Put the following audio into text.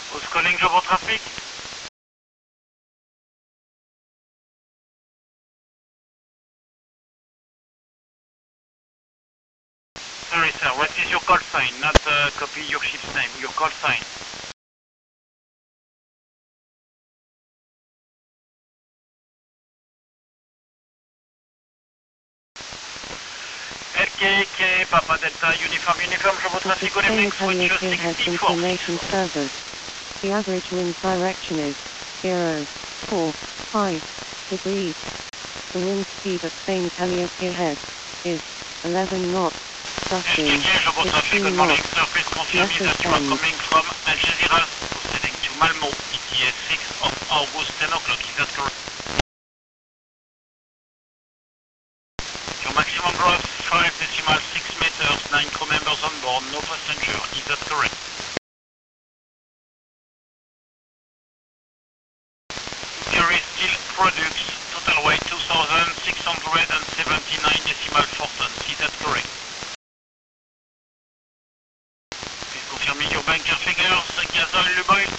Who's calling Jobo Traffic? Sorry sir, what is your call sign? Not copy your ship's name, your call sign. LKK, Papa Delta, Uniform, Jobo Traffic, good evening, switch 64. Information servers. The average wind direction is 0.45 degrees. The wind speed at St. Elias ahead is 11 knots. Dusting, LKK, Jobo Traffic, good morning, surface confirming that you are coming from Algeciras, proceeding to Malmo, ETA 6 of August, 10 o'clock, is that correct? Your maximum gross 5.6 meters, 9 crew members on board, no passenger, is that correct? Fury Steel Products, total weight 2,679 decimal 4 tons, is that correct? Please confirm your bunker figures, gas oil, lube oil,